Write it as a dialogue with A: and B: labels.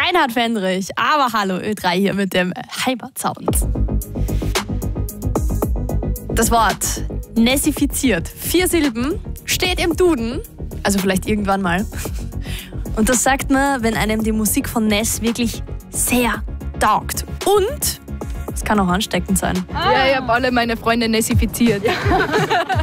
A: Reinhard Fendrich. Aber hallo Ö3 hier mit dem Heimatsound. Das Wort nessifiziert, 4 Silben, steht im Duden, also vielleicht irgendwann mal. Und das sagt man, wenn einem die Musik von Ness wirklich sehr taugt. Und es kann auch ansteckend sein.
B: Ja, ich habe alle meine Freunde nessifiziert.